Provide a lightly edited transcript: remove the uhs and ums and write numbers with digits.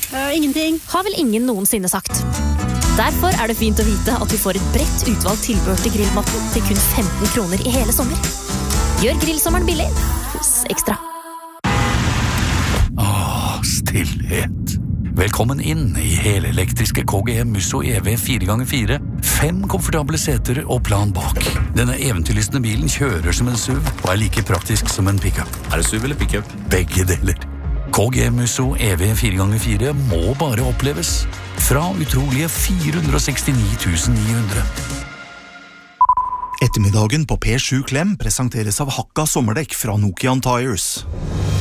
Ingenting. Har vel ingen noensinne sagt. Derfor det fint å vite at vi får et bredt utvalgt tilbehør til grillmatten til kun 15 kroner i hele sommer. Gjør grillsommeren billig hos Ekstra. Stillhet. Velkommen inn i helelektriske KGM Musso EV 4x4. 5 komfortable seter og plan bak. Denne eventyrlystne bilen kjører som en SUV og like praktisk som en pickup. Det SUV eller pickup? Begge deler. KGM Musso EV 4x4 må bare oppleves. Fra utrolige 469 900. Ettermiddagen på P7 Klem presenteres av Hakka sommerdekk fra Nokian Tires.